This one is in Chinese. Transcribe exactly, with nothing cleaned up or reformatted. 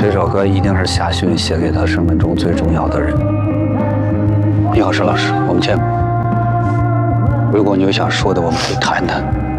这首歌一定是夏勋写给他生命中最重要的人。你好，沈老师，我们见过。如果你有想说的，我们可以谈谈。